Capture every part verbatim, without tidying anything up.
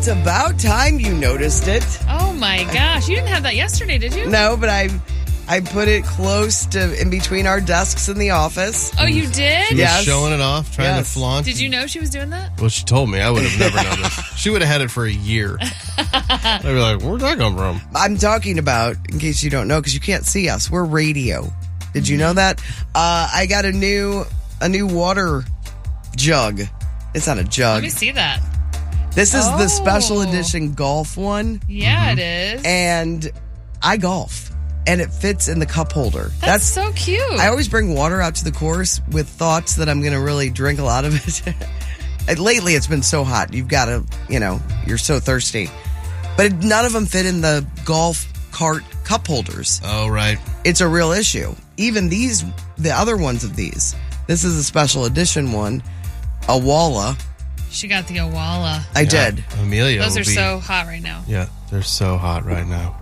It's about time you noticed it. Oh, my gosh. You didn't have that yesterday, did you? No, but I I put it close to in between our desks in the office. Oh, you did? She was Yes. showing it off, trying Yes. to flaunt. Did you know she was doing that? Well, she told me. I would have never noticed. She would have had it for a year. I'd be like, where'd that come from? I'm talking about, in case you don't know, because you can't see us, we're radio. Did you know that? Uh, I got a new a new water jug. It's not a Let jug. me see that. This is the special Oh. edition golf one, Yeah, it is. and I golf, and it fits in the cup holder. That's, so cute. I always bring water out to the course with thoughts that I'm going to really drink a lot of it. And lately, it's been so hot. You've got to, you know, you're so thirsty. But it, none of them fit in the golf cart cup holders. Oh, right. It's a real issue. Even these, the other ones of these. This is a special edition one, a Walla. She got the Awala. I Yeah, did. Amelia Those will are be, so hot right now. Yeah, they're so hot right now.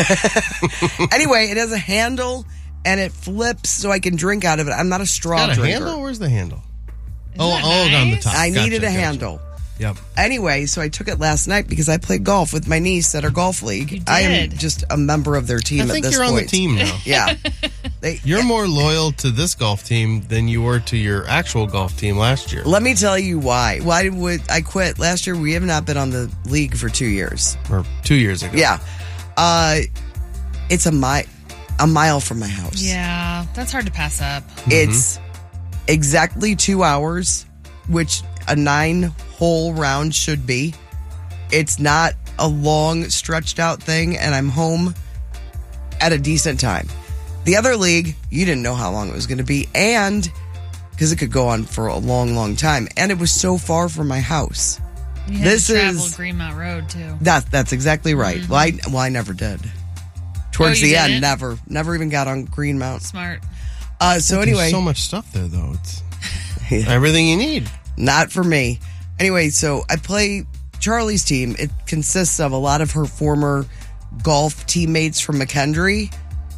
Anyway, it has a handle and it flips so I can drink out of it. I'm not a straw Got a drinker. handle? Where's the handle? oh, that oh, on the nice? top. I Gotcha, needed a gotcha. handle. Yep. Anyway, so I took it last night because I played golf with my niece at our golf league. You I am did. just a member of their team I at think this you're on point. the team now. Yeah. They, You're more loyal to this golf team than you were to your actual golf team last year. let me tell you why. Why would I quit last year? We have not been on the league for two years. Or two years ago. Yeah. Uh, it's a mi- a mile from my house. Yeah, that's hard to pass up. It's exactly two hours, which a nine hole round should be. It's not a long, stretched out thing, and I'm home at a decent time. The other league, you didn't know how long it was going to be, and because it could go on for a long, long time, and it was so far from my house. You had This to travel is- Greenmount Road, too. That, that's exactly right. Well, I, well, I never did. Towards Oh, you the end, didn't? never. Never even got on Greenmount. Smart. Uh, so There's anyway, so much stuff there, though. It's everything you need. not for me. Anyway, so I play Charlie's team. It consists of a lot of her former golf teammates from McKendree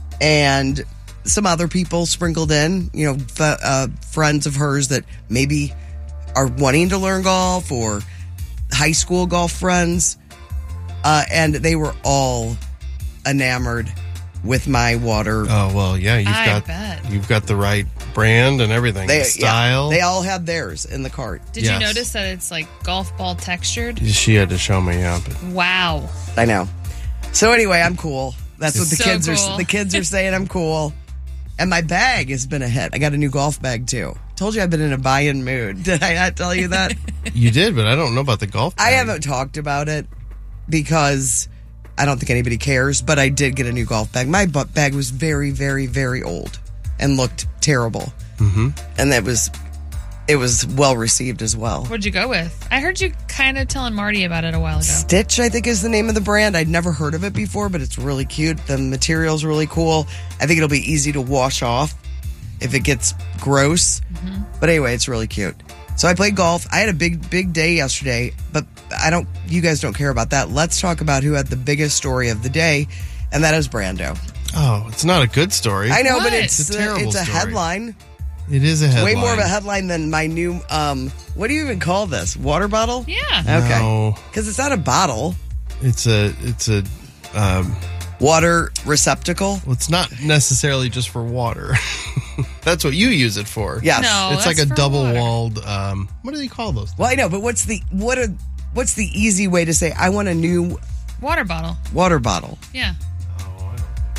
and some other people sprinkled in, you know, f- uh, friends of hers that maybe are wanting to learn golf or high school golf friends. Uh, and they were all enamored with my water. Oh well, yeah. You've I got bet. you've got the right brand and everything. They, the style. Yeah, they all had theirs in the cart. Did Yes. you notice that it's like golf ball textured? She had to show me. Yeah, but Wow. I know. So anyway, I'm cool. That's what the So kids cool. are. The kids are saying I'm cool, and my bag has been a hit. I got a new golf bag too. Told you I've been in a buy-in mood. Did I not tell you that? you did. But I don't know about the golf. I bag. haven't talked about it because I don't think anybody cares. But I did get a new golf bag. My bu- bag was very, very, very old and looked terrible, mm-hmm. and that was it was well received as well. What'd you go with? I heard you kind of telling Marty about it a while ago. Stitch, I think, is the name of the brand. I'd never heard of it before, but it's really cute. The material's really cool. I think it'll be easy to wash off if it gets gross. Mm-hmm. But anyway, it's really cute. So I played golf. I had a big, big day yesterday, but I don't. You guys don't care about that. Let's talk about who had the biggest story of the day, and that is Brando. Oh, it's not a good story. I know, but What? it's It's a uh, terrible it's a story. headline. It is a headline. Way more of a headline than my new. Um, what do you even call this? Water bottle? Yeah. Okay. No, Because it's not a bottle. it's a it's a. Um, Water receptacle. well, it's not necessarily just for water. That's what you use it for. Yes. No. it's like that's a for double-walled. Um, what do they call those? Well, I know, but what's the what a what's the easy way to say I want a new Water bottle. water bottle? Yeah. Oh,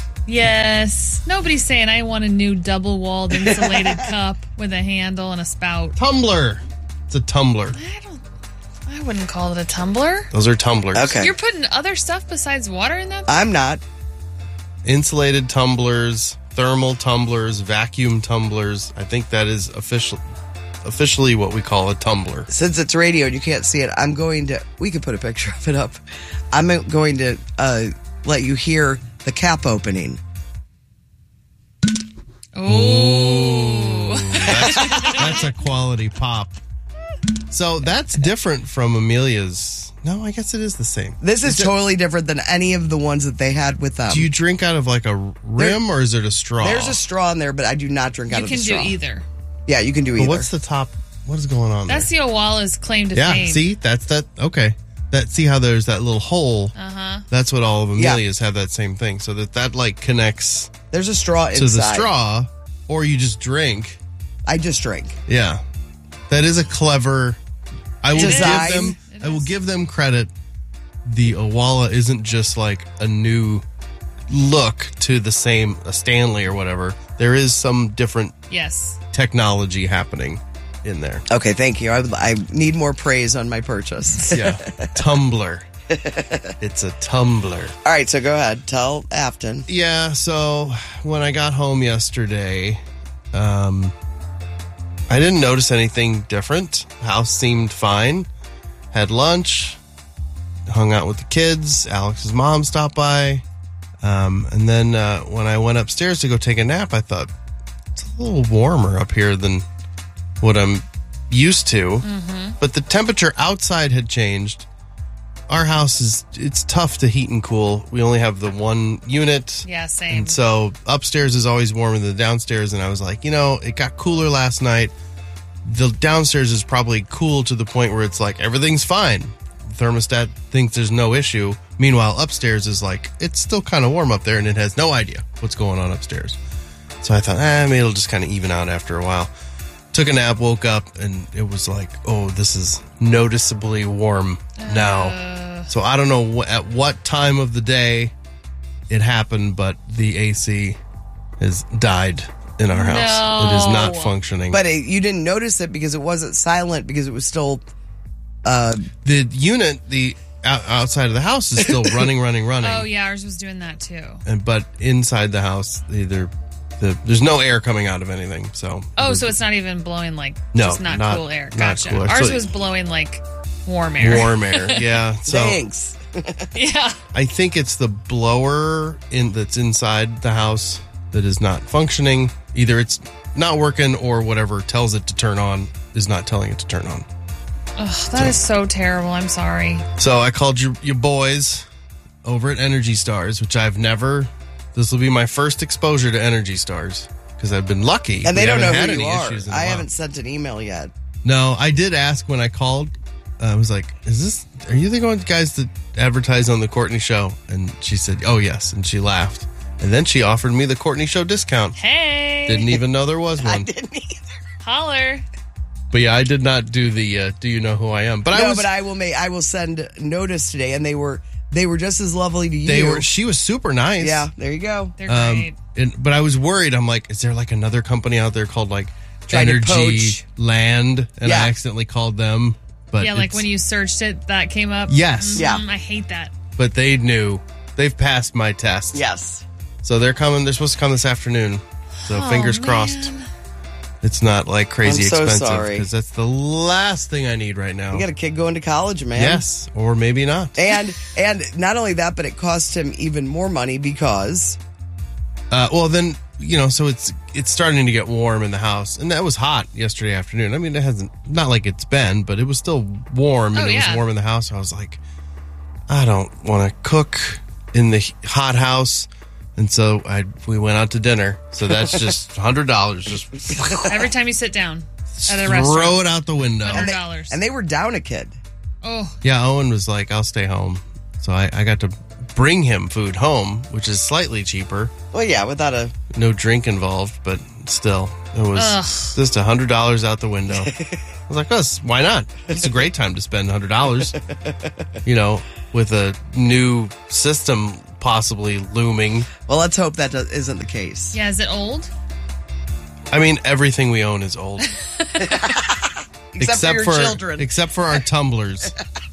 Yes. Nobody's saying I want a new double-walled insulated cup with a handle and a spout. Tumbler. It's a tumbler. I don't. I wouldn't call it a tumbler. Those are tumblers. Okay. You're putting other stuff besides water in that? I'm not. Insulated tumblers, thermal tumblers, vacuum tumblers. I think that is official, officially what we call a tumbler. Since it's radio and you can't see it, I'm going to we could put a picture of it up. I'm going to uh, let you hear the cap opening. Ooh. That's, that's a quality pop. So that's different from Amelia's. No, I guess it is the same. This is, it- totally different than any of the ones that they had with them. Do you drink out of like a rim or is it a straw? There's a straw in there, but I do not drink out You of can the do straw. either. Yeah, you can do But either. what's the top? What is going on That's there? the Awala's claim to Yeah, fame. see, that's that. Okay, that see how there's that little hole. Uh huh. That's what all of Yeah. Amelia's have that same thing. So that that like connects There's a straw inside. to the straw, or you just drink. I just drink. Yeah, that is a clever. I will Design. give them. It I will is. give them credit. The Owala isn't just like a new look to the same a Stanley or whatever. There is some different Yes. technology happening in there. Okay, thank you. I, would- I need more praise on my purchase. Yeah, tumbler. It's a tumbler. All right, so go ahead. Tell Afton. Yeah, so when I got home yesterday, um, I didn't notice anything different. House seemed fine. Had lunch, hung out with the kids. Alex's mom stopped by. Um, and then uh, when I went upstairs to go take a nap, I thought, it's a little warmer up here than what I'm used to. But the temperature outside had changed. Our house is, it's tough to heat and cool. We only have the one unit. Yeah, same. And so upstairs is always warmer than the downstairs. And I was like, you know, it got cooler last night. The downstairs is probably cool to the point where it's like everything's fine. The thermostat thinks there's no issue. Meanwhile, upstairs is like, it's still kind of warm up there and it has no idea what's going on upstairs. So I thought, eh, maybe it'll just kind of even out after a while. Took a nap, woke up, and it was like, oh, this is noticeably warm now. So I don't know wh- at what time of the day it happened, but the A C has died in our house. It is not No. functioning. But it, you didn't notice it because it wasn't silent because it was still. Uh, the unit, the out- outside of the house is still running, running, running. Oh, yeah, ours was doing that too. And but inside the house, either the there's no air coming out of anything. So Oh, so it's not even blowing like No, just not, not- cool air. not Gotcha. cool air. Ours So- was blowing like warm air. warm air. Yeah. So thanks. Yeah. I think it's the blower in that's inside the house that is not functioning. Either it's not working or whatever tells it to turn on is not telling it to turn on. Ugh, that is so terrible. I'm sorry. So I called your your boys over at Energy Stars, which I've never. This will be my first exposure to Energy Stars because I've been lucky. And they We don't know haven't who had you any are. issues in a I while. haven't sent an email yet. No, I did ask when I called. Uh, I was like, "Is this? Are you the one guys that advertise on the Courtney Show?" And she said, "Oh yes," and she laughed. And then she offered me the Courtney Show discount. Hey. Didn't even know there was I one. didn't either. Holler. But yeah, I did not do the. Uh, do you know who I am? But I No, was. but I will make. I will send notice today, and they were they were just as lovely to you. they were. She was super nice. Yeah, there you go. They're Um, great. and, but I was worried. I'm like, is there like another company out there called like Trying to Energy poach. Land? And Yeah. I accidentally called them. But Yeah, like it's- when you searched it, that came up. Yes. Mhm, Yeah. I hate that. But they knew. They've passed my test. Yes. So they're coming. They're supposed to come this afternoon. So Oh, fingers crossed. man. It's not like crazy I'm so expensive sorry. because that's the last thing I need right now. You got a kid going to college, man. Yes, or maybe not. And and not only that, but it cost him even more money because Uh, well, then you know, so it's it's starting to get warm in the house, and that was hot yesterday afternoon. I mean, it hasn't not like it's been, but it was still warm, and Oh, it yeah. was warm in the house. I was like, I don't want to cook in the hot house, and so I we went out to dinner. So that's just hundred dollars. Just Every time you sit down at a throw restaurant. it out the window. Hundred dollars. and they were down a kid. Oh, Yeah, Owen was like, I'll stay home. So I, I got to bring him food home, which is slightly cheaper. Well, yeah, without a No drink involved, but still, it was Ugh. just one hundred dollars out the window. I was like, oh, why not? It's a great time to spend one hundred dollars, you know, with a new system possibly looming. well, let's hope that does, isn't the case. yeah. Is it old? I mean, everything we own is old. Except, for your children. Except for our tumblers.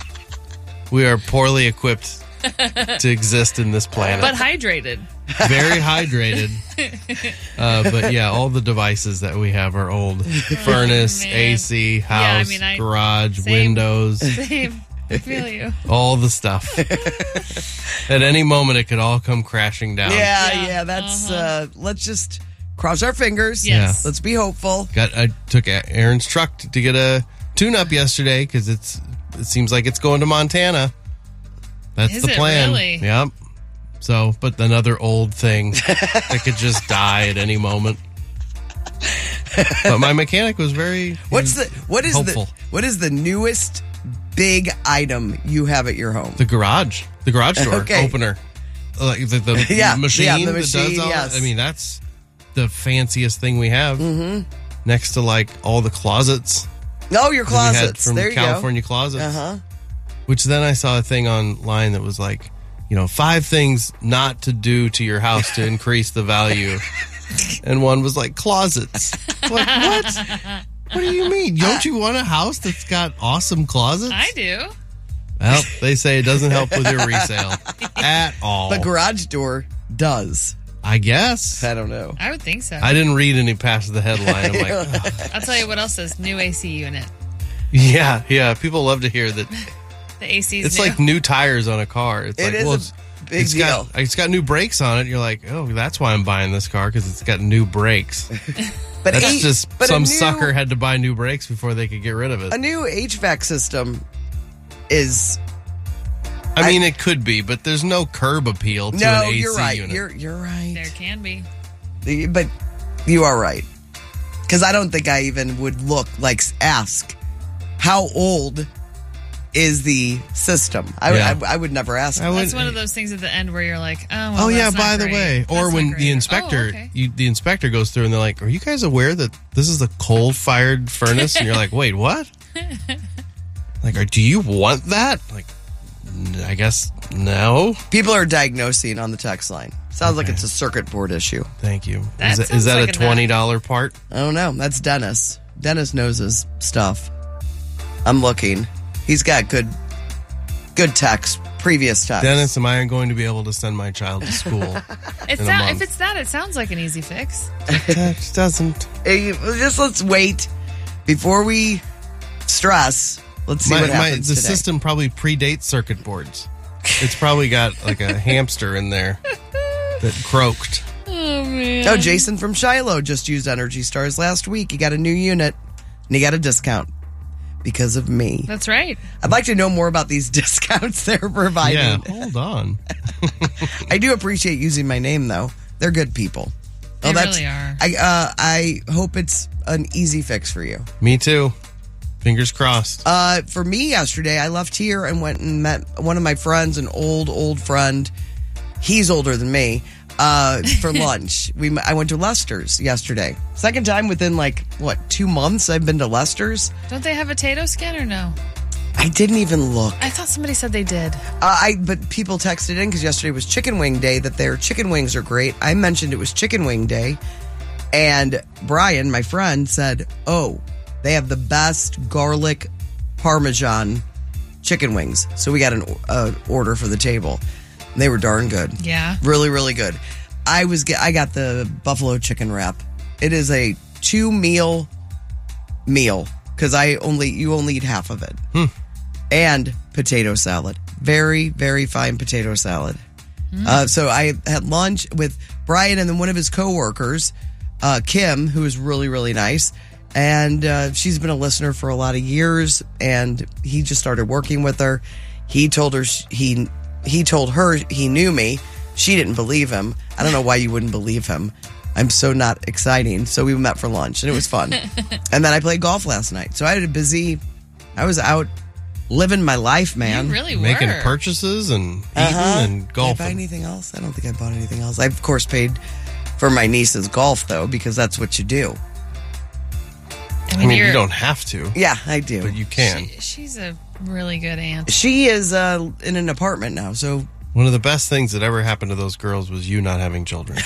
We are poorly equipped to exist in this planet. But hydrated. Very hydrated. Uh, but yeah, all the devices that we have are old. Furnace, man. A C, Yeah, I house, mean, I- garage, same. windows, Same. I feel you. all the stuff. At any moment, it could all come crashing down. yeah, Yeah, yeah, that's. uh-huh. uh Let's just cross our fingers. Yes. Let's be hopeful. Got I took Aaron's truck to get a tune-up yesterday because it's it seems like it's going to Montana. That's Is the it plan. really? Yep. So, but another old thing that could just die at any moment. But my mechanic was very What's the what is hopeful. the what is the newest big item you have at your home? The garage. The garage door Okay. opener. Like the, the Yeah, machine, yeah, the that machine, does all yes. I mean, that's the fanciest thing we have. Mm-hmm. Next to like all the closets. Oh, your that we had closets. from There you California closets. go. Uh-huh. Which then I saw a thing online that was like, you know, five things not to do to your house to increase the value. And one was like closets. Like, what? What do you mean? Don't you want a house that's got awesome closets? I do. Well, they say it doesn't help with your resale at all. The garage door does. I guess. I don't know. I would think so. I didn't read any past the headline. I'm like, oh. I'll tell you what else says new A C unit. Yeah, yeah. People love to hear that. The A C's It's new. like new tires on a car. It's It like, is well, a it's, big it's deal. got it's got new brakes on it. You're like, oh, that's why I'm buying this car because it's got new brakes. But That's a- just but a some new- sucker had to buy new brakes before they could get rid of it. A new H V A C system is I mean, it could be, but there's no curb appeal to no. an A C You're right. unit. You're you're right. There can be. But you are right. Because I don't think I even would look like ask how old is the system. I, Yeah. I, I would never ask. I would- That's one of those things at the end where you're like, oh, well, Oh yeah, that's not by the great. way, That's or not when great. the Oh, inspector, okay. you, the inspector goes through and they're like, "Are you guys aware that this is a coal-fired furnace?" And you're like, "Wait, what?" Like, are, do you want that? Like, n- I guess no. People are diagnosing on the text line. Sounds like Okay. it's a circuit board issue. Thank you. That is that, sounds is that like a a twenty dollar part? I don't know. That's Dennis. Dennis knows his stuff. I'm looking. He's got good, good text. Previous text. Dennis, am I going to be able to send my child to school? It's in a that, month. if it's that, it sounds like an easy fix. It doesn't. Hey, just let's wait before we stress. Let's see My, what my, happens the today. system probably predates circuit boards. It's probably got like a hamster in there that croaked. Oh, man. Oh, Jason from Shiloh just used Energy Stars last week. He got a new unit and he got a discount because of me. That's right. I'd like to know more about these discounts they're providing. Yeah, hold on. I do appreciate using my name though. They're good people. They really are. I uh, I hope it's an easy fix for you. Me too. Fingers crossed. Uh, for me yesterday, I left here and went and met one of my friends, an old old friend. He's older than me. Uh, for lunch, we I went to Lester's yesterday. Second time within like what two months I've been to Lester's. Don't they have a potato skin or no? I didn't even look. I thought somebody said they did. Uh, I but people texted in because yesterday was chicken wing day that their chicken wings are great. I mentioned it was chicken wing day, and Brian, my friend, said, "Oh, they have the best garlic parmesan chicken wings." So we got an uh, order for the table. And they were darn good. Yeah. Really, really good. I was get, I got the buffalo chicken wrap. It is a two meal meal because I only you only eat half of it. Hmm. And potato salad. Very, very fine potato salad. Uh, so I had lunch with Brian and then one of his coworkers, uh, Kim, who is really, really nice. And uh, she's been a listener for a lot of years. And he just started working with her. He told her sh- he he told her he knew me. She didn't believe him. I don't know why you wouldn't believe him. I'm so not exciting. So we met for lunch and it was fun. And then I played golf last night. So I had a busy. I was out living my life, man. You really Making were. purchases and eating Uh-huh. and Did I buy golfing. anything else? I don't think I bought anything else. I, of course, paid for my niece's golf, though, because that's what you do. I I mean, mean, you're, you don't have to, Yeah, I do. but you can. she- she's a really good aunt. She is uh, in an apartment now, so One of the best things that ever happened to those girls was you not having children.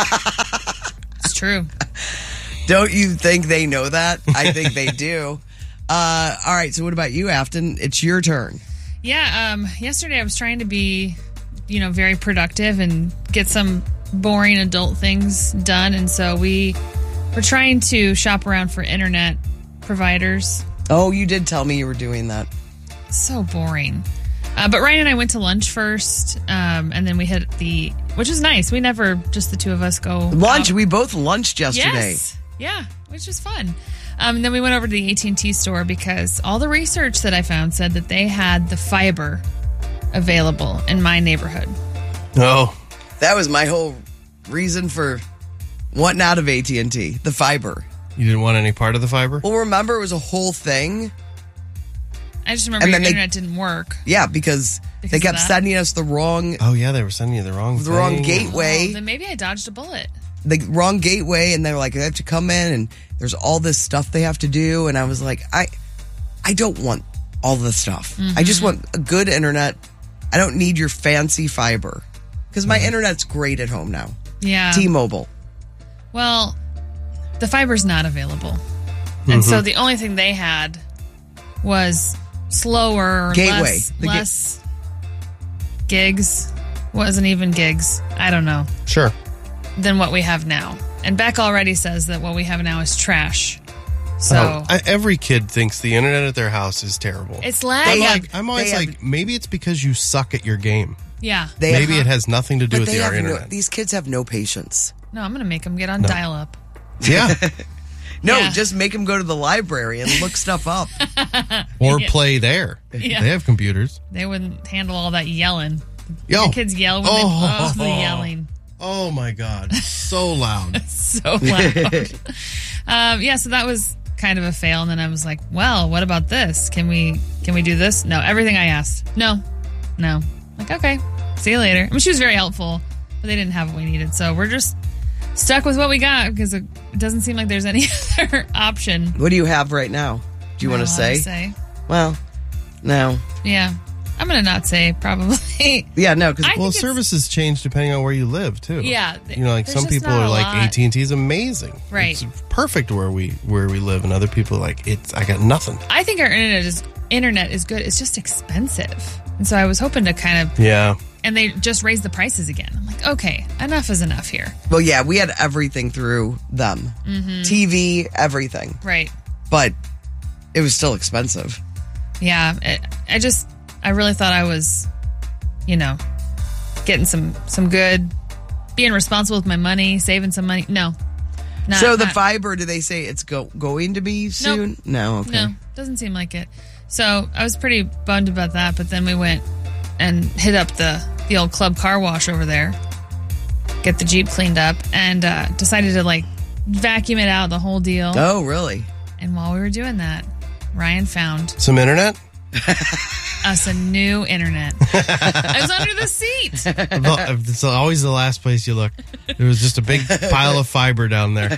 It's true. don't you think they know that? I think they do. Uh, all right, so what about you, Afton? It's your turn. Yeah, um, yesterday I was trying to be, you know, very productive and get some boring adult things done. And so we were trying to shop around for internet providers. Oh, you did tell me you were doing that. So boring. Uh, but Ryan and I went to lunch first, um, and then we hit the, which is nice. We never, just the two of us, go Lunch. out. We both lunched yesterday. Yes. Yeah, which is fun. Um, and then we went over to the A T and T store because all the research that I found said that they had the fiber available in my neighborhood. Oh, That was my whole reason for wanting out of A T and T, the fiber. you didn't want any part of the fiber? Well, remember, it was a whole thing. I just remember And your then they- internet didn't work. Yeah, because, Because they of kept that? sending us the wrong Oh yeah, they were sending you the wrong the thing. wrong gateway. Oh, then maybe I dodged a bullet. the wrong gateway, and they're like, they have to come in, and there's all this stuff they have to do, and I was like, I, I don't want all this stuff. Mm-hmm. I just want a good internet. I don't need your fancy fiber because my internet's great at home now. Yeah. T-Mobile. Well, the fiber's not available. And so the only thing they had was slower or Gateway. less, The ga- less gigs. Wasn't even gigs. I don't know. Sure. Than what we have now. And Beck already says that what we have now is trash. So Oh, I, every kid thinks the internet at their house is terrible. it's They lag. I'm have- like, I'm always they have- like, maybe it's because you suck at your game. Yeah. They Maybe have, it has nothing to do but with they the have no, internet. these kids have no patience. No, I'm going to make them get on dial up. Yeah. No, Yeah. just make them go to the library and look stuff up. Or Yeah. play there. Yeah. They have computers. They wouldn't handle all that yelling. Yo. The kids yell when Oh. they oh, the yelling. Oh my God. So loud. So loud. um, yeah, so that was kind of a fail. And then I was like, well, what about this? Can we can we do this? No, everything I asked. No. No. Like, okay. See you later. I mean, she was very helpful, but they didn't have what we needed. So we're just stuck with what we got because it doesn't seem like there's any other option. What do you have right now? Do you want to Not allowed say? Well, no. Yeah. I'm going to not say probably. Yeah, no, because I Well, think it's- services change depending on where you live too. Yeah, you know, like there's some just people not are a like lot. A T and T is amazing, Right. It's perfect where we where we live, and other people are like it's. I got nothing. I think our internet is internet is good. It's just expensive. And so I was hoping to kind of Yeah, and they just raised the prices again. I'm like, okay, enough is enough here. well, yeah, we had everything through them. Mm-hmm. T V, everything. Right. But it was still expensive. Yeah. It, I just, I really thought I was, you know, getting some, some good, being responsible with my money, saving some money. No. Not, so the not- fiber, do they say it's go, going to be soon? No, okay. No, doesn't seem like it. So I was pretty bummed about that, but then we went and hit up the, the old club car wash over there, get the Jeep cleaned up, and uh, decided to like vacuum it out, the whole deal. Oh, really? And while we were doing that, Ryan found some internet. us a new internet. I was under the seat. It's always the last place you look. There was just a big pile of fiber down there.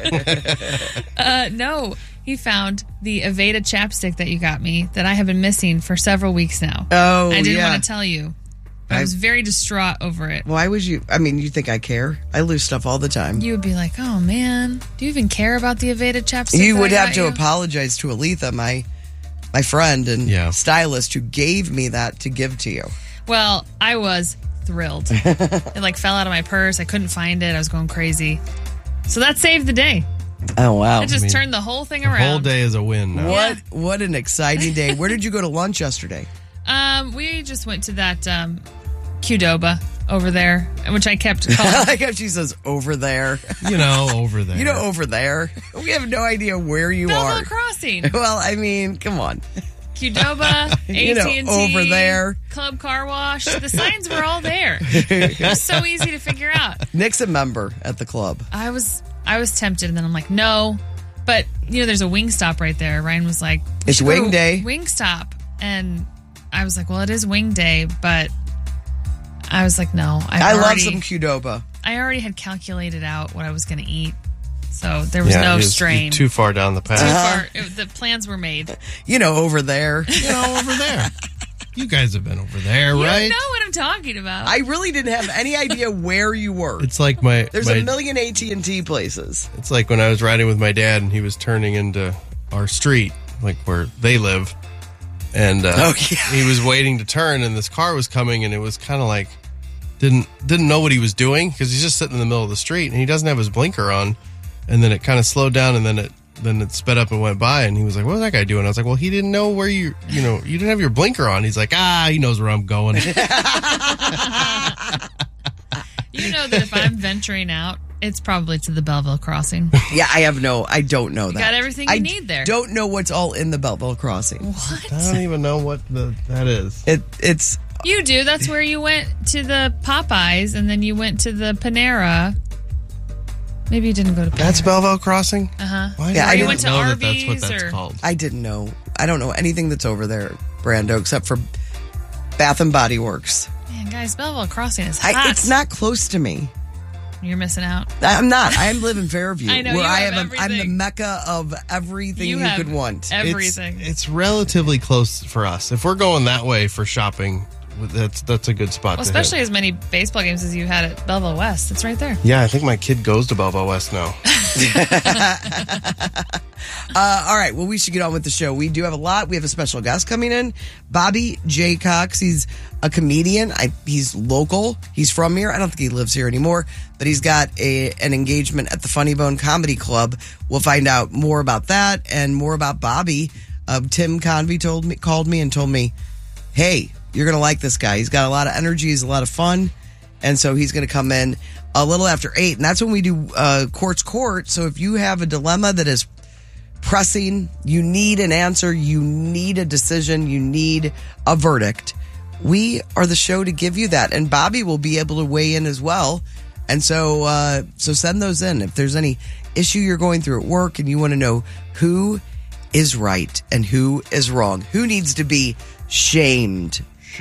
Uh, no, he found the Aveda chapstick that you got me that I have been missing for several weeks now. Oh, I didn't yeah. want to tell you. I was very distraught over it. Why would you? I mean, you think I care? I lose stuff all the time. You would be like, oh man, do you even care about the Aveda chapstick? You that would I have got to you? apologize to Aletha, my my friend and Yeah. stylist, who gave me that to give to you. Well, I was thrilled. It like fell out of my purse. I couldn't find it. I was going crazy. So that saved the day. Oh wow! It just mean, turned the whole thing The around. whole day is a win now. What what an exciting day! Where did you go to lunch yesterday? Um, we just went to that um, Qdoba over there, which I kept I calling. like how she says over there. You know, over there. You know, over there. We have no idea where you Belleville are. Crossing, Well, I mean, come on. Qdoba, You know, A T and T, over there. Club Car Wash. The signs were all there. It was so easy to figure out. Nick's a member at the club. I was I was tempted, and then I'm like, no. But you know, there's a Wingstop right there. Ryan was like, we It's should go Wing to Day. Wingstop, and I was like, well, it is Wing Day, but I was like, no. I've I love already, some Qdoba. I already had calculated out what I was going to eat, so there was Yeah, no it is- strain. you're too far down the path. Too Uh-huh. far. It- the plans were made. You know, over there. You know, over there. You guys have been over there, You right? know what I'm talking about. I really didn't have any idea where you were. It's like my. There's my a million A T and T places. It's like when I was riding with my dad and he was turning into our street, like where they live. And uh, Oh, yeah. he was waiting to turn and this car was coming and it was kind of like, didn't didn't know what he was doing because he's just sitting in the middle of the street and he doesn't have his blinker on. And then it kind of slowed down and then it then it sped up and went by and he was like, what was that guy doing? I was like, well, he didn't know where you, you know, you didn't have your blinker on. He's like, ah, he knows where I'm going. You know that if I'm venturing out, it's probably to the Belleville Crossing. Yeah, I have no, I don't know that. got everything you I need there. don't know what's all in the Belleville Crossing. I What? don't even know what the, that is. It, it's, You do. That's where you went to the Popeyes and then you went to the Panera. Maybe you didn't go to Panera. That's Belleville Crossing? Uh-huh. Why Yeah, do I I didn't went to know that that's what Arby's that's or- called? I didn't know I don't know anything that's over there, Brando, except for Bath and Body Works. Man, guys, Belleville Crossing is hot. I, it's not close to me. You're missing out. I'm not. I live in Fairview, I know, where you I have have a, I'm the mecca of everything You you, have could want. everything. It's, it's relatively close for us. If we're going that way for shopping, that's that's a good spot Well, to especially hit. as many baseball games as you had at Belleville West. It's right there. Yeah, I think my kid goes to Belleville West now. Uh, all right. Well, we should get on with the show. We do have a lot. We have a special guest coming in, Bobby J. Cox. He's a comedian. I, he's local. He's from here. I don't think he lives here anymore, but he's got a, an engagement at the Funny Bone Comedy Club. We'll find out more about that and more about Bobby. Uh, Tim Convey told me, called me and told me, hey, you're going to like this guy. He's got a lot of energy. He's a lot of fun. And so he's going to come in a little after eight. And that's when we do uh, Court's Court. So if you have a dilemma that is pressing, you need an answer, you need a decision, you need a verdict, we are the show to give you that. And Bobby will be able to weigh in as well. And so uh, so send those in. If there's any issue you're going through at work and you want to know who is right and who is wrong, who needs to be shamed.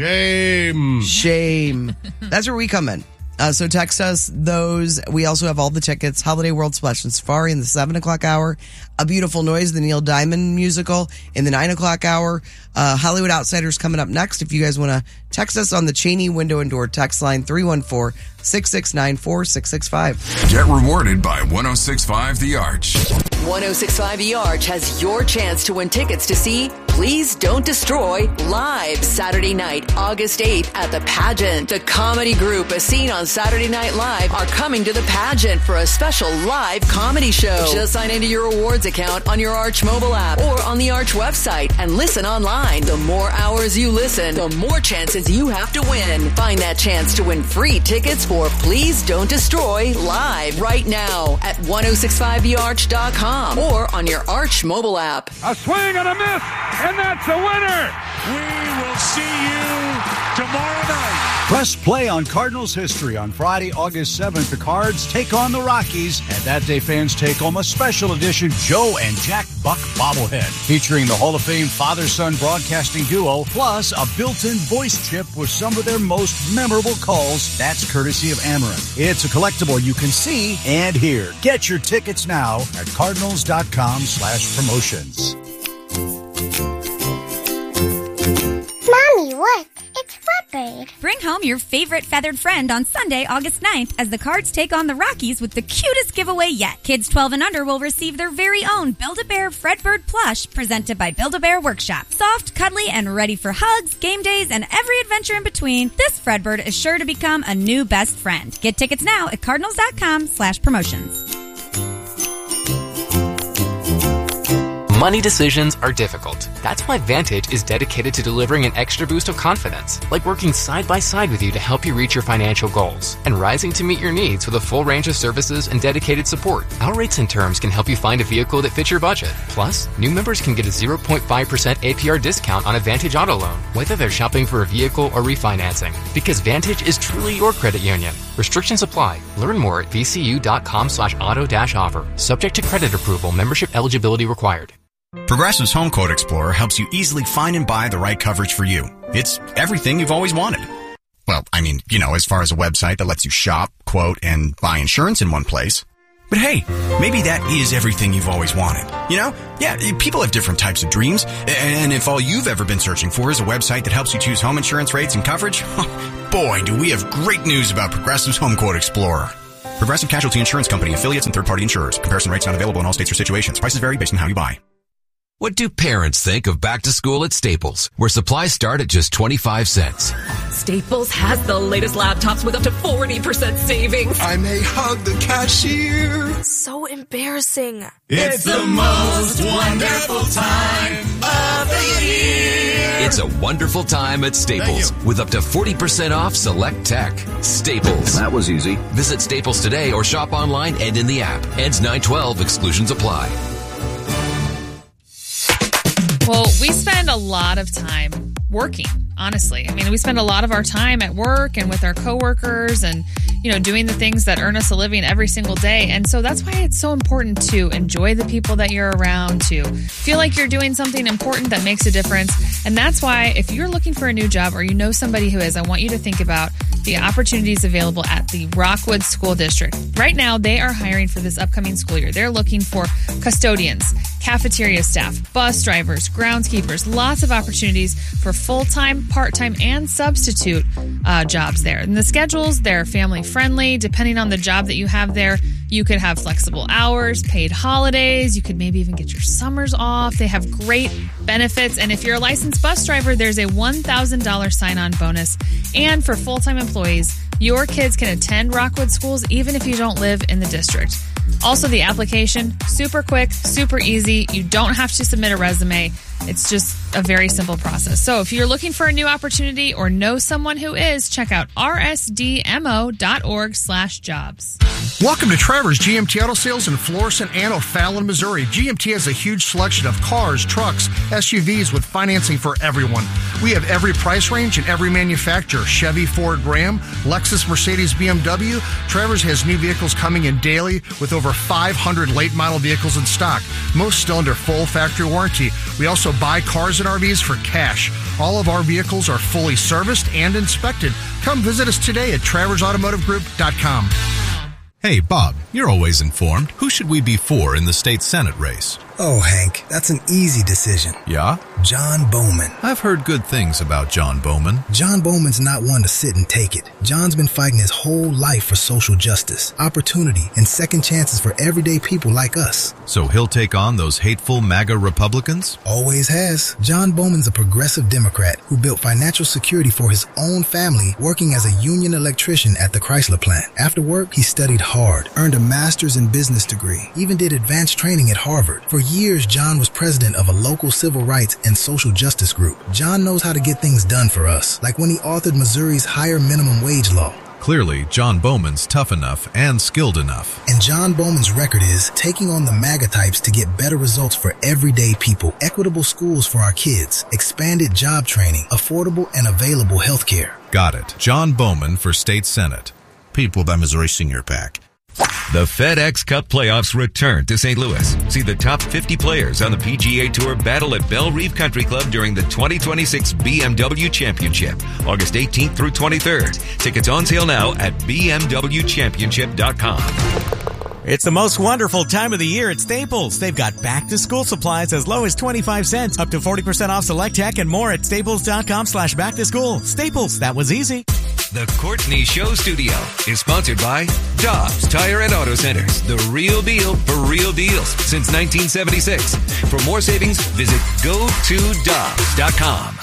Shame. Shame. That's where we come in. Uh, so text us those. We also have all the tickets. Holiday World Splash and Safari in the seven o'clock hour. A Beautiful Noise, the Neil Diamond musical, in the nine o'clock hour. Uh, Hollywood Outsiders coming up next. If you guys want to text us on the Cheney Window and Door text line, three one four, six six nine, four six six five. Get rewarded by one oh six point five The Arch. one oh six point five The Arch has your chance to win tickets to see Please Don't Destroy live Saturday night, August eighth at the Pageant. The comedy group as seen on Saturday Night Live are coming to the Pageant for a special live comedy show. Just sign into your awards account on your Arch mobile app or on the Arch website and listen online. The more hours you listen, the more chances you have to win. Find that chance to win free tickets for Please Don't Destroy live right now at ten sixty-five the arch dot com or on your Arch mobile app. A swing and a miss, and that's a winner. We will see you tomorrow night. Press play on Cardinals history. On Friday, August seventh, the Cards take on the Rockies, and that day fans take home a special edition Joe and Jack Buck bobblehead featuring the Hall of Fame father-son broadcasting duo, plus a built-in voice chip with some of their most memorable calls. That's courtesy of Amarin. It's a collectible you can see and hear. Get your tickets now at cardinals.com slash promotions. Mommy, look. It's Flatbird. Bring home your favorite feathered friend on Sunday, August ninth, as the Cards take on the Rockies with the cutest giveaway yet. Kids twelve and under will receive their very own Build-A-Bear Fredbird plush presented by Build-A-Bear Workshop. Soft, cuddly, and ready for hugs, game days, and every adventure in between, this Fredbird is sure to become a new best friend. Get tickets now at cardinals.com slash promotions. Money decisions are difficult. That's why Vantage is dedicated to delivering an extra boost of confidence, like working side by side with you to help you reach your financial goals, and rising to meet your needs with a full range of services and dedicated support. Our rates and terms can help you find a vehicle that fits your budget. Plus, new members can get a zero point five percent A P R discount on a Vantage auto loan, whether they're shopping for a vehicle or refinancing. Because Vantage is truly your credit union. Restrictions apply. Learn more at vcu.com slash auto dash offer. Subject to credit approval. Membership eligibility required. Progressive's Home Quote Explorer helps you easily find and buy the right coverage for you. It's everything you've always wanted. Well, I mean, you know, as far as a website that lets you shop, quote, and buy insurance in one place. But hey, maybe that is everything you've always wanted. You know? Yeah, people have different types of dreams. And if all you've ever been searching for is a website that helps you choose home insurance rates and coverage, boy, do we have great news about Progressive's Home Quote Explorer. Progressive Casualty Insurance Company, affiliates, and third-party insurers. Comparison rates not available in all states or situations. Prices vary based on how you buy. What do parents think of back to school at Staples, where supplies start at just twenty-five cents? Staples has the latest laptops with up to forty percent savings. I may hug the cashier. So embarrassing. It's the most wonderful time of the year. It's a wonderful time at Staples with up to forty percent off select tech. Staples. That was easy. Visit Staples today or shop online and in the app. Ends nine twelve. Exclusions apply. Well, we spend a lot of time working, honestly. I mean, we spend a lot of our time at work and with our coworkers, and you know, doing the things that earn us a living every single day. And so that's why it's so important to enjoy the people that you're around, to feel like you're doing something important that makes a difference. And that's why if you're looking for a new job or you know somebody who is, I want you to think about the opportunities available at the Rockwood School District. Right now, they are hiring for this upcoming school year. They're looking for custodians, cafeteria staff, bus drivers, groundskeepers, lots of opportunities for full-time, part-time, and substitute uh, jobs there. And the schedules, they're family-friendly. Depending on the job that you have there, you could have flexible hours, paid holidays. You could maybe even get your summers off. They have great benefits. And if you're a licensed bus driver, there's a one thousand dollars sign-on bonus. And for full-time employees, your kids can attend Rockwood schools even if you don't live in the district. Also, the application, super quick, super easy. You don't have to submit a resume. It's just a very simple process. So if you're looking for a new opportunity or know someone who is, check out r s d m o dot org slash jobs. Welcome to Trevor's G M T Auto Sales in Florissant and O'Fallon, Missouri. G M T has a huge selection of cars, trucks, S U Vs with financing for everyone. We have every price range and every manufacturer. Chevy, Ford, Ram, Lexus, Mercedes, B M W. Trevor's has new vehicles coming in daily with over five hundred late model vehicles in stock, most still under full factory warranty. We also buy cars and R Vs for cash. All of our vehicles are fully serviced and inspected. Come visit us today at travers automotive group dot com. Hey, Bob, you're always informed. Who should we be for in the state Senate race? Oh, Hank, that's an easy decision. Yeah? John Bowman. I've heard good things about John Bowman. John Bowman's not one to sit and take it. John's been fighting his whole life for social justice, opportunity, and second chances for everyday people like us. So he'll take on those hateful MAGA Republicans? Always has. John Bowman's a progressive Democrat who built financial security for his own family working as a union electrician at the Chrysler plant. After work, he studied hard, earned a master's in business degree, even did advanced training at Harvard. For years, John was president of a local civil rights and social justice group. John knows how to get things done for us, like when he authored Missouri's higher minimum wage law. Clearly, John Bowman's tough enough and skilled enough. And John Bowman's record is taking on the MAGA types to get better results for everyday people, equitable schools for our kids, expanded job training, affordable and available health care. Got it. John Bowman for State Senate. Paid for by Missouri Senior PAC. The FedEx Cup playoffs return to Saint Louis. See the top fifty players on the P G A Tour battle at Belle Reve Country Club during the twenty twenty-six B M W Championship, August eighteenth through twenty-third. Tickets on sale now at b m w championship dot com. It's the most wonderful time of the year at Staples. They've got back-to-school supplies as low as twenty-five cents, up to forty percent off select tech and more at staples.com slash back-to-school. Staples, that was easy. The Courtney Show Studio is sponsored by Dobbs Tire and Auto Centers. The real deal for real deals since nineteen seventy-six. For more savings, visit go to dobbs dot com.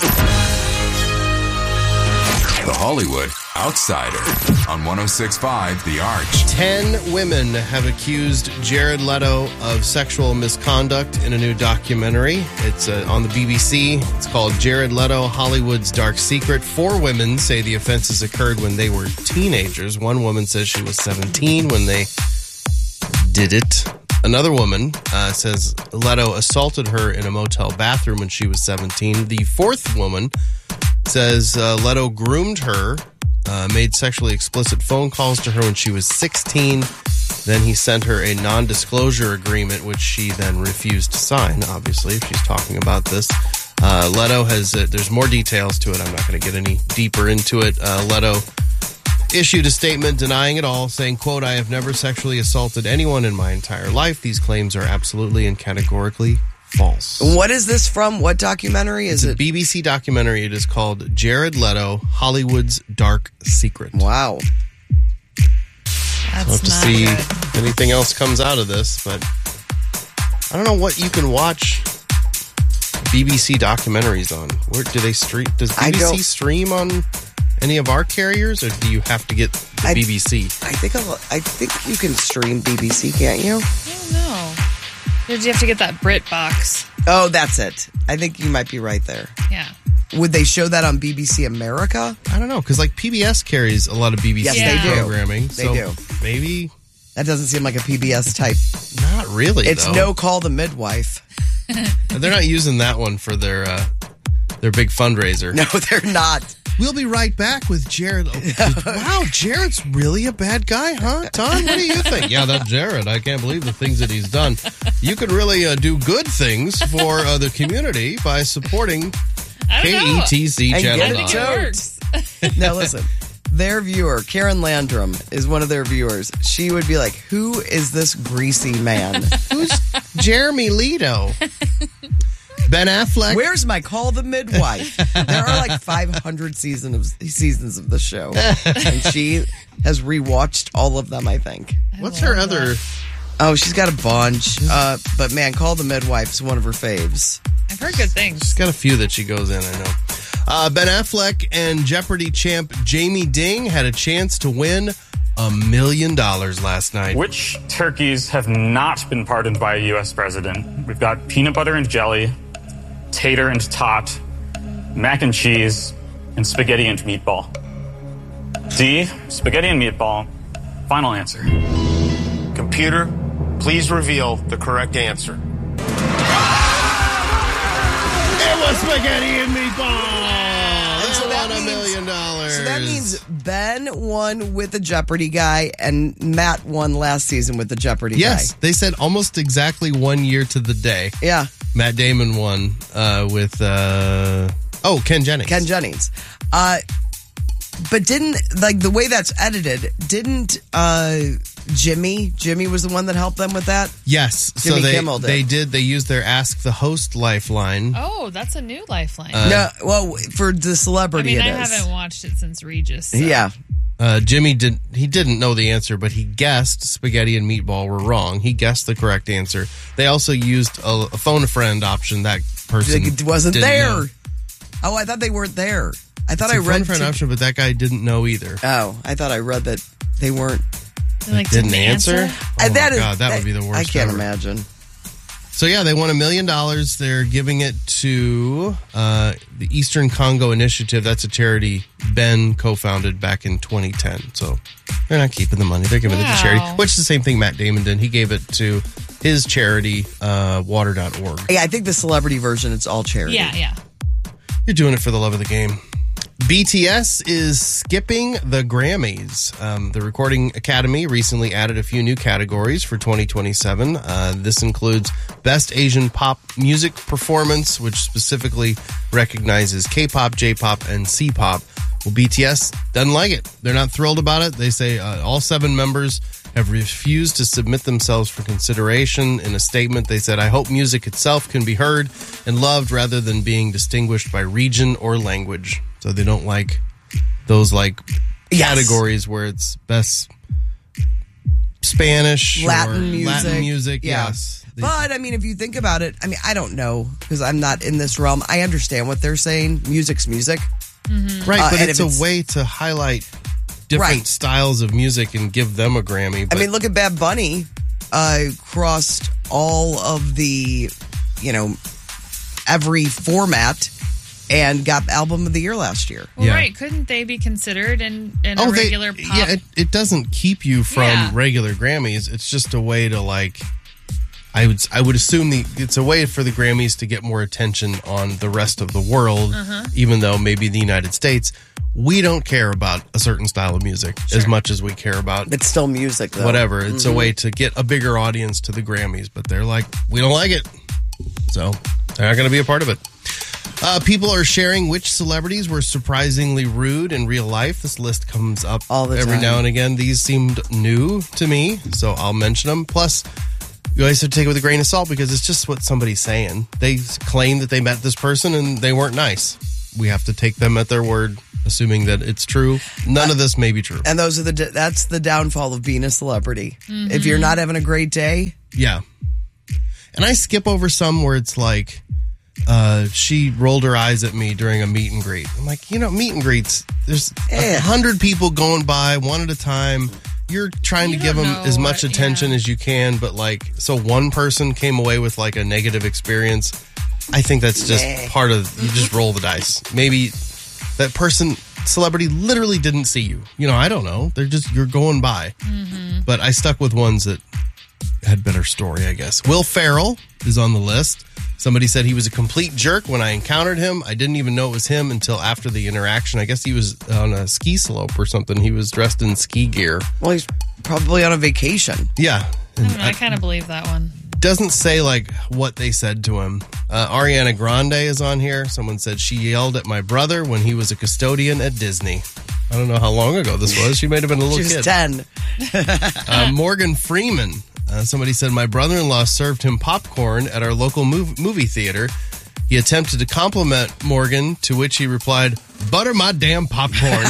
The Hollywood Outsider on one oh six point five The Arch. Ten women have accused Jared Leto of sexual misconduct in a new documentary. It's uh, on the B B C. It's called Jared Leto, Hollywood's Dark Secret. Four women say the offenses occurred when they were teenagers. One woman says she was seventeen when they did it. Another woman uh, says Leto assaulted her in a motel bathroom when she was seventeen. The fourth woman says uh, Leto groomed her, uh, made sexually explicit phone calls to her when she was sixteen. Then he sent her a non-disclosure agreement, which she then refused to sign, obviously, if she's talking about this. Uh, Leto has, uh, there's more details to it. I'm not going to get any deeper into it. Uh, Leto issued a statement denying it all, saying, quote, "I have never sexually assaulted anyone in my entire life. These claims are absolutely and categorically false." What is this from? What documentary is it's it? A B B C documentary. It is called Jared Leto, Hollywood's Dark Secret. Wow. That's I'll have to see good. if anything else comes out of this, but I don't know what you can watch B B C documentaries on. Where do they stream? Does B B C stream on any of our carriers, or do you have to get the I, B B C? I think I'll, I think you can stream B B C, can't you? I don't know. Did you have to get that Brit box? Oh, that's it. I think you might be right there. Yeah. Would they show that on B B C America? I don't know, because like P B S carries a lot of B B C yes, they programming. Do. They so do. Maybe that doesn't seem like a P B S type. Not really. It's though. No Call the Midwife. They're not using that one for their uh, their big fundraiser. No, they're not. We'll be right back with Jared. Wow, Jared's really a bad guy, huh? Tom, what do you think? Yeah, that's Jared. I can't believe the things that he's done. You could really uh, do good things for uh, the community by supporting K E T C And Channel get it nine. works. Now listen, their viewer, Karen Landrum, is one of their viewers. She would be like, who is this greasy man? Who's Jeremy Leto? Ben Affleck. Where's my Call the Midwife? There are like five hundred season of, seasons of the show. And she has rewatched all of them, I think. What's her other... Oh, she's got a bunch. Uh, but man, Call the Midwife's one of her faves. I've heard good things. She's got a few that she goes in, I know. Uh, Ben Affleck and Jeopardy champ Jamie Ding had a chance to win a million dollars last night. Which turkeys have not been pardoned by a U S president? We've got peanut butter and jelly, tater and tot, mac and cheese, and spaghetti and meatball. D, spaghetti and meatball. Final answer. Computer, please reveal the correct answer. It was spaghetti and meatball. And so that won a means- million dollars. So that means Ben won with the Jeopardy guy, and Matt won last season with the Jeopardy Yes, guy. they said almost exactly one year to the day. Yeah. Matt Damon won uh, with, uh, oh, Ken Jennings. Ken Jennings. Uh, but didn't, like, the way that's edited, didn't uh, Jimmy, Jimmy was the one that helped them with that? Yes. Jimmy so they, Kimmel did. they did. They used their Ask the Host lifeline. Oh, that's a new lifeline. Uh, no, well, for the I celebrity mean, it I is. haven't watched it since Regis. so- Yeah. Uh, Jimmy did. He didn't know the answer, but he guessed spaghetti and meatball were wrong. He guessed the correct answer. They also used a, a phone a friend option. That person It wasn't didn't there. know. Oh, I thought they weren't there. I thought It's I a phone read. a friend to- option, but that guy didn't know either. Oh, I thought I read that they weren't. Like, didn't didn't answer. answer? Oh Uh, my that is- god, that, that- would be the worst. I can't ever. imagine. So yeah, they won a million dollars. They're giving it to uh, the Eastern Congo Initiative. That's a charity Ben co-founded back in twenty ten. So they're not keeping the money; they're giving it to charity. Wow. Which is the same thing Matt Damon did. He gave it to his charity, uh, water dot org. Yeah, I think the celebrity version, it's all charity. Yeah, yeah. You're doing it for the love of the game. B T S is skipping the Grammys. Um, the Recording Academy recently added a few new categories for twenty twenty-seven. Uh, this includes Best Asian Pop Music Performance, which specifically recognizes K-pop, J-pop, and C-pop. Well, B T S doesn't like it. They're not thrilled about it. They say uh, all seven members have refused to submit themselves for consideration. In a statement, they said, I hope music itself can be heard and loved rather than being distinguished by region or language. So they don't like those like Yes. categories where it's best Spanish Latin or music. Latin music. Yeah. Yes. They- But, I mean, if you think about it, I mean, I don't know because I'm not in this realm. I understand what they're saying. Music's music. Right, Uh, but and it's if a it's- way to highlight different Right. styles of music and give them a Grammy. But I mean, look at Bad Bunny. Uh, crossed all of the, you know, every format and got Album of the Year last year. Well, Yeah. right. Couldn't they be considered in, in a oh, they, regular pop? yeah, it, it doesn't keep you from Yeah. regular Grammys. It's just a way to like. I would I would assume the it's a way for the Grammys to get more attention on the rest of the world, Uh-huh. even though maybe the United States we don't care about a certain style of music as much as we care about It's still music, though. whatever. It's a Mhm. way to get a bigger audience to the Grammys, but they're like, we don't like it. So they're not going to be a part of it. Uh, people are sharing which celebrities were surprisingly rude in real life. This list comes up All the every time. now and again. These seemed new to me, so I'll mention them. Plus, you always have to take it with a grain of salt because it's just what somebody's saying. They claim that they met this person and they weren't nice. We have to take them at their word, assuming that it's true. None of this may be true. And those are the that's the downfall of being a celebrity. If you're not having a great day, Yeah. And I skip over some where it's like, uh, she rolled her eyes at me during a meet and greet. I'm like, you know, meet and greets, there's a hundred people going by one at a time. You're trying You to give them don't know as much what- attention yeah. as you can, but like, so one person came away with like a negative experience. I think that's just Nah. part of, you just roll the dice. Maybe that person, celebrity literally didn't see you. You know, I don't know. They're just, you're going by. But I stuck with ones that had better story, I guess. Will Ferrell is on the list. Somebody said he was a complete jerk when I encountered him. I didn't even know it was him until after the interaction. I guess he was on a ski slope or something. He was dressed in ski gear. Well, he's probably on a vacation. Yeah. I, don't know, I kind of believe that one. Doesn't say like what they said to him. Uh, Ariana Grande is on here. Someone said she yelled at my brother when he was a custodian at Disney. I don't know how long ago this was. She might have been a little she was kid. ten. uh, Morgan Freeman. Uh, somebody said my brother-in-law served him popcorn at our local mov- movie theater. He attempted to compliment Morgan, to which he replied, "Butter my damn popcorn."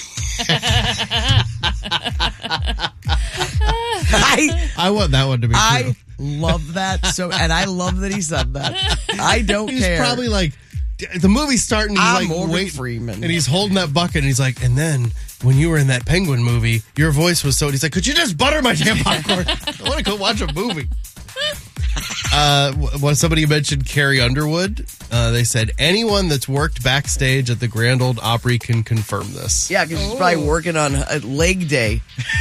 I, I want that one to be true. I love that so, and I love that he said that. I don't he's care. He's probably like, the movie's starting. He's I'm like, Morgan wait, Freeman, and he's holding that bucket, and he's like, and then when you were in that Penguin movie, your voice was so. He's like, could you just butter my damn popcorn? I want to go watch a movie. Uh, when somebody mentioned Carrie Underwood, uh, they said anyone that's worked backstage at the Grand Ole Opry can confirm this. Yeah, because she's probably working on a leg day.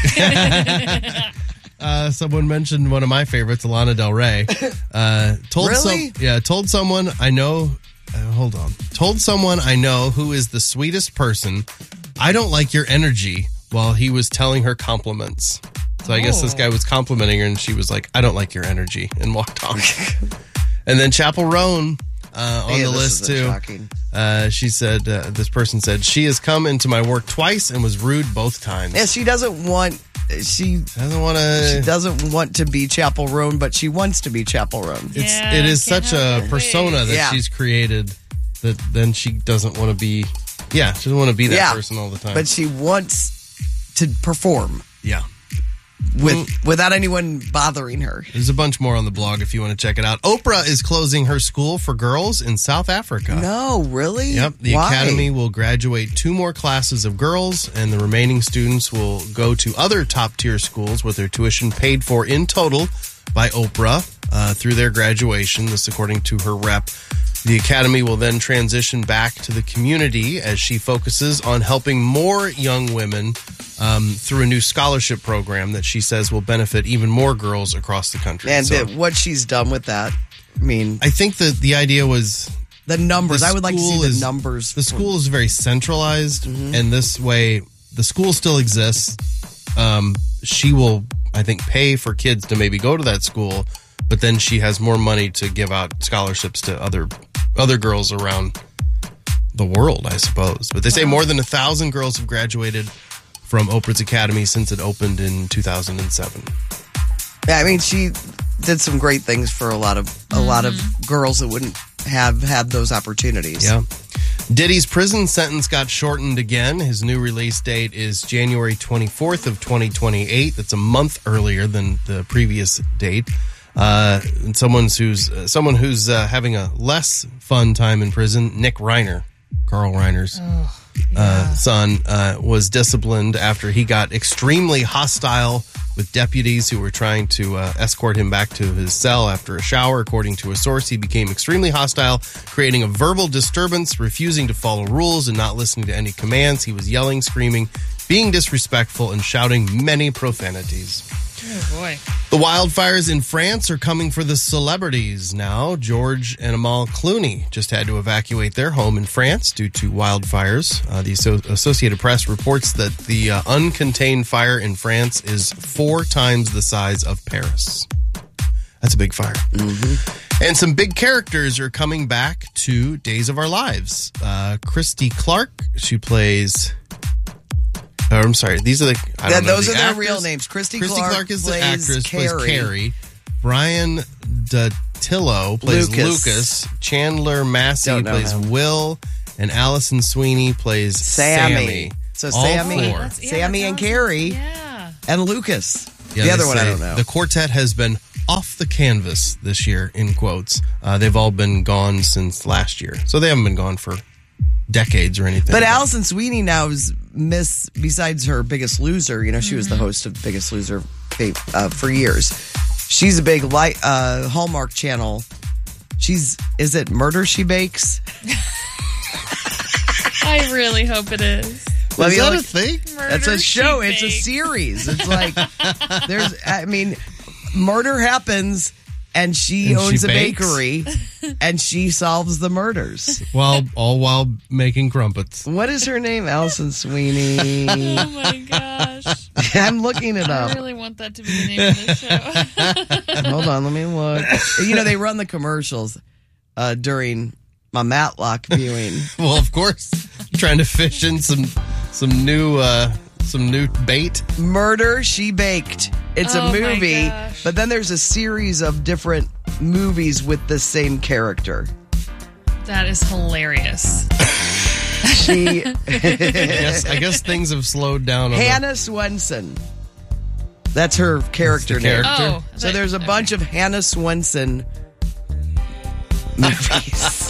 uh, someone mentioned one of my favorites, Lana Del Rey. Uh, told really? Some, yeah, told someone I know. Uh, hold on. Told someone I know who is the sweetest person. I don't like your energy, while he was telling her compliments. So I guess this guy was complimenting her, and she was like, I don't like your energy, and walked off. And then Chapel Roan uh, on yeah, the list, too. Shocking. Uh, she said, uh, this person said, she has come into my work twice and was rude both times. Yeah, she doesn't want... She doesn't want to... She doesn't want to be Chapel Roan, but she wants to be Chapel Roan. It's, yeah, it is such a persona that yeah. she's created that then she doesn't want to be... Yeah, she doesn't want to be that yeah, person all the time. But she wants to perform. Yeah. With without anyone bothering her. There's a bunch more on the blog if you want to check it out. Oprah is closing her school for girls in South Africa. No, really? Yep. The Why? Academy will graduate two more classes of girls, and the remaining students will go to other top-tier schools with their tuition paid for in total by Oprah uh, through their graduation. This according to her rep. The Academy will then transition back to the community as she focuses on helping more young women um, through a new scholarship program that she says will benefit even more girls across the country. And so, the, what she's done with that, I mean... I think that the idea was... The numbers. The I would like to see is, the numbers. The school is very centralized, mm-hmm. and this way, the school still exists. Um, she will, I think, pay for kids to maybe go to that school, but then she has more money to give out scholarships to other other girls around the world, I suppose. But they say more than a thousand girls have graduated from Oprah's Academy since it opened in two thousand seven. Yeah, I mean, she did some great things for a lot of a mm-hmm. lot of girls that wouldn't have had those opportunities. Yeah. Diddy's prison sentence got shortened again. His new release date is January twenty-fourth of twenty twenty-eight. That's a month earlier than the previous date. Uh, and someone who's uh, someone who's uh, having a less fun time in prison, Nick Reiner, Carl Reiner's oh, yeah. uh, son, uh, was disciplined after he got extremely hostile with deputies who were trying to uh, escort him back to his cell after a shower. According to a source, he became extremely hostile, creating a verbal disturbance, refusing to follow rules and not listening to any commands. He was yelling, screaming, being disrespectful, and shouting many profanities. Oh, boy. The wildfires in France are coming for the celebrities now. George and Amal Clooney just had to evacuate their home in France due to wildfires. Uh, the Associated Press reports that the uh, uncontained fire in France is four times the size of Paris. That's a big fire. Mm-hmm. And some big characters are coming back to Days of Our Lives. Uh, Christy Clark, she plays... Oh, I'm sorry. These are the. I yeah, don't know, those the are their actors. real names. Christy, Christy Clark, Clark is the plays actress. Carrie. Plays Carrie. Brian Datillo plays Lucas. Lucas. Chandler Massey plays him. Will, and Allison Sweeney plays Sammy. Sammy. So All Sammy, four. Yeah, Sammy and awesome. Carrie, yeah. and Lucas. Yeah, the they other one I say don't know. The quartet has been off the canvas this year. In quotes, uh, they've all been gone since last year, so they haven't been gone for decades or anything. But Allison Sweeney now is Miss, besides her Biggest Loser, you know, she mm-hmm. was the host of Biggest Loser uh, for years. She's a big light, uh, Hallmark Channel. She's, is it Murder She Bakes? I really hope it is. Well, is that like, a thing? That's a show. It's a series. It's like, there's, I mean, murder happens and she And owns she a bakes? bakery, and she solves the murders. While all while making crumpets. What is her name? Allison Sweeney. Oh my gosh. I'm looking it up. I really want that to be the name of the show. Hold on, let me look. You know, they run the commercials uh, during my Matlock viewing. Well, of course, trying to fish in some some new uh, some new bait. Murder, She Baked. It's Oh a my movie, gosh. but then there's a series of different movies with the same character. That is hilarious. She, I guess, I guess things have slowed down. On Hannah Swenson. That's her character That's the name. character? Oh, So that- there's a bunch of Hannah Swenson movies.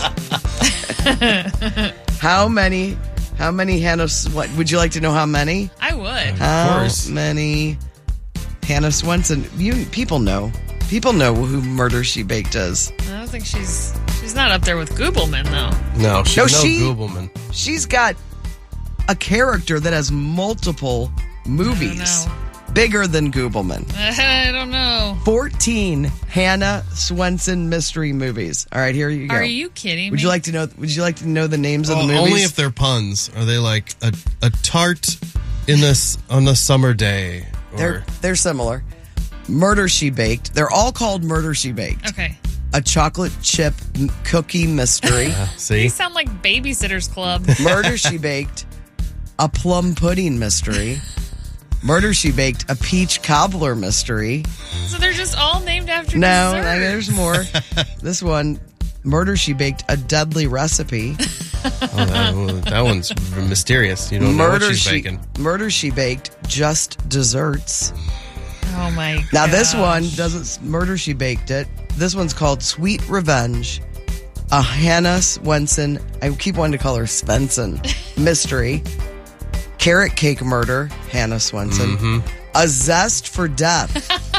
How many? How many Hannah? What would you like to know? How many? I would. How course. many Hannah Swenson? You people know. People know who Murder She Baked is. I don't think she's she's not up there with Goobleman though. No, she's No, no, she- Goobleman. She's got a character that has multiple movies, bigger than Goobleman. I don't know. fourteen Hannah Swenson mystery movies. All right, here you go. Are you kidding Would me? you like to know? Would you like to know the names of Well, the movies? only if they're puns. Are they like a, a tart in this on a summer day? Or, They're they're similar. Murder She Baked. They're all called Murder She Baked. Okay. A chocolate chip m- cookie mystery. see, These sound like Babysitter's Club. Murder She Baked. A plum pudding mystery. Murder She Baked. A peach cobbler mystery. So they're just all named after No, desserts. I- there's more. This one, Murder She Baked. A deadly recipe. oh, that, that one's mysterious. You don't know what Murder she's She baking. Murder She Baked. Just desserts. Oh my Now this gosh. one doesn't Murder She Baked it. This one's called Sweet Revenge. A Hannah Swenson, I keep wanting to call her Svensson, mystery. Carrot Cake Murder, Hannah Swenson. Mm-hmm. A Zest for Death.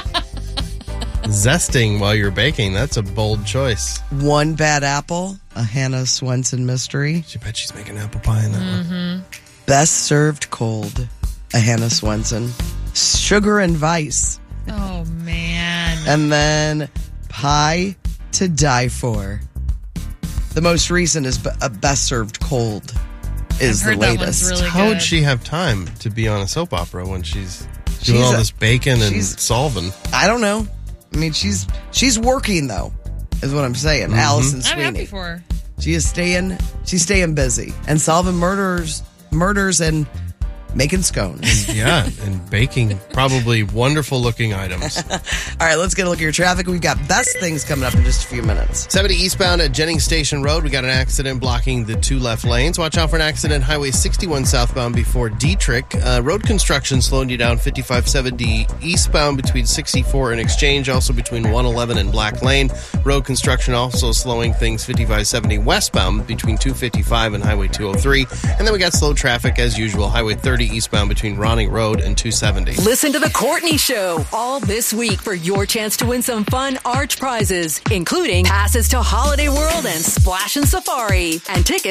Zesting while you're baking. That's a bold choice. One Bad Apple, a Hannah Swenson mystery. I bet she's making apple pie in that one. Mm-hmm. Best Served Cold, a Hannah Swenson. Sugar and Vice. Oh man. And then Pie to Die For. The most recent is B- a Best Served Cold is I've heard the that one's latest. really How would good. she have time to be on a soap opera when she's doing She's all a- this baking and she's- solving? I don't know. I mean, she's she's working though, is what I'm saying. Mhm. Allison I'm Sweeney. happy for her. She is staying. She's staying busy and solving murders, murders and making scones. Yeah, and baking probably wonderful looking items. All right, let's get a look at your traffic. We've got best things coming up in just a few minutes. seventy eastbound at Jennings Station Road. We got an accident blocking the two left lanes. Watch out for an accident Highway sixty-one southbound before Dietrich. Uh, road construction slowing you down fifty-five seventy eastbound between sixty-four and Exchange. Also between one eleven and Black Lane. Road construction also slowing things fifty-five seventy westbound between two fifty-five and Highway two oh three. And then we got slow traffic as usual. Highway thirty eastbound between Ronning Road and two seventy. Listen to The Courtney Show all this week for your chance to win some fun Arch prizes, including passes to Holiday World and Splash and Safari, and tickets